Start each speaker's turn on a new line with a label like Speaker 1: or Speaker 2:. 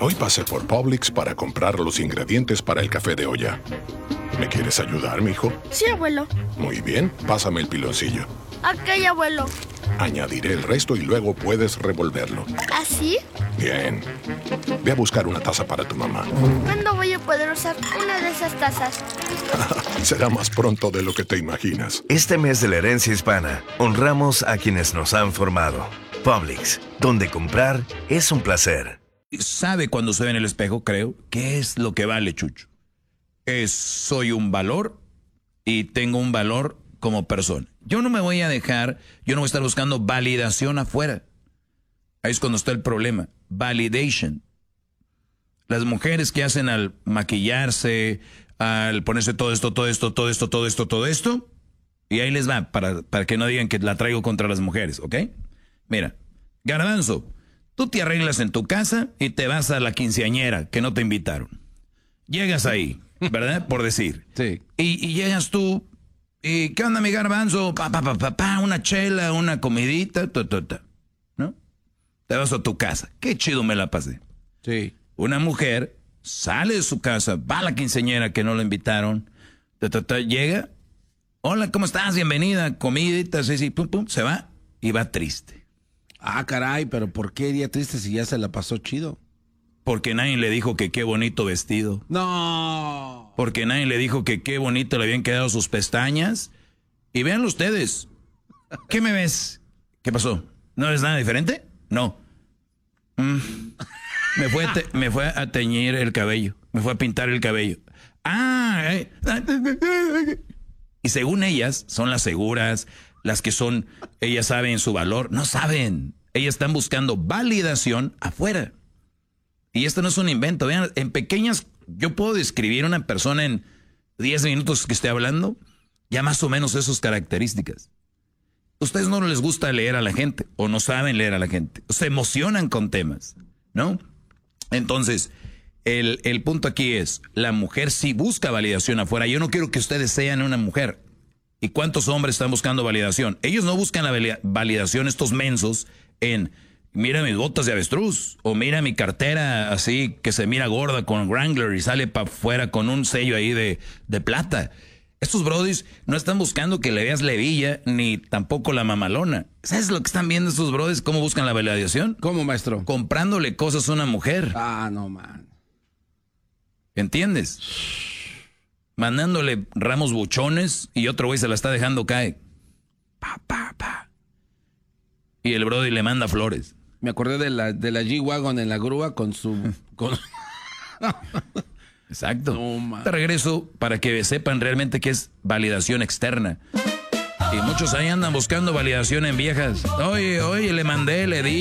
Speaker 1: Hoy pasé por Publix para comprar los ingredientes para el café de olla. ¿Me quieres ayudar, mijo?
Speaker 2: Sí, abuelo.
Speaker 1: Muy bien, pásame el piloncillo.
Speaker 2: Ok, abuelo.
Speaker 1: Añadiré el resto y luego puedes revolverlo.
Speaker 2: ¿Así?
Speaker 1: Bien. Ve a buscar una taza para tu mamá.
Speaker 2: ¿Cuándo voy a poder usar una de esas tazas?
Speaker 1: Será más pronto de lo que te imaginas.
Speaker 3: Este mes de la herencia hispana, honramos a quienes nos han formado. Publix, donde comprar es un placer.
Speaker 4: Sabe cuando se ve en el espejo, creo, qué es lo que vale, Chucho. Soy un valor y tengo un valor como persona. Yo no me voy a dejar, yo no voy a estar buscando validación afuera. Ahí es cuando está el problema. Validation. Las mujeres que hacen al maquillarse, al ponerse todo esto, y ahí les va, para que no digan que la traigo contra las mujeres, ¿ok? Mira, Garbanzo, tú te arreglas en tu casa y te vas a la quinceañera que no te invitaron. Llegas ahí, ¿verdad? Por decir.
Speaker 5: Sí.
Speaker 4: Y llegas tú, y ¿qué onda, mi Garbanzo? Una chela, una comidita, ¿no? Te vas a tu casa. Qué chido me la pasé.
Speaker 5: Sí.
Speaker 4: Una mujer sale de su casa, va a la quinceañera que no la invitaron, llega, hola, ¿cómo estás? Bienvenida, comidita, sí, pum, pum, se va y va triste.
Speaker 5: Ah, caray, pero ¿por qué iría triste si ya se la pasó chido?
Speaker 4: Porque nadie le dijo que qué bonito vestido.
Speaker 5: No.
Speaker 4: Porque nadie le dijo que qué bonito le habían quedado sus pestañas. Y véanlo ustedes. ¿Qué me ves? ¿Qué pasó? ¿No ves nada diferente? No. Me fue a teñir el cabello. Me fue a pintar el cabello. Y según ellas, son las seguras, las que son, ellas saben su valor. No saben. Ellas están buscando validación afuera. Y esto no es un invento. Vean, en pequeñas, yo puedo describir a una persona en 10 minutos que esté hablando, ya más o menos esas características. Ustedes no les gusta leer a la gente, o no saben leer a la gente, o se emocionan con temas, ¿no? Entonces, el punto aquí es, la mujer sí busca validación afuera. Yo no quiero que ustedes sean una mujer. ¿Y cuántos hombres están buscando validación? Ellos no buscan la validación, estos mensos, en mira mis botas de avestruz, o mira mi cartera así que se mira gorda con Wrangler y sale para afuera con un sello ahí de plata. Estos brodis no están buscando que le veas la hebilla ni tampoco la mamalona. ¿Sabes lo que están viendo estos brodis? ¿Cómo buscan la validación?
Speaker 5: ¿Cómo, maestro?
Speaker 4: Comprándole cosas a una mujer.
Speaker 5: Ah, no, man.
Speaker 4: ¿Entiendes? Mandándole ramos buchones y otro güey se la está dejando caer. Y el brody le manda flores.
Speaker 5: Me acordé de la G-Wagon en la grúa con su...
Speaker 4: Exacto.
Speaker 5: No,
Speaker 4: te regreso para que sepan realmente qué es validación externa. Y muchos ahí andan buscando validación en viejas. Oye, le mandé, le di.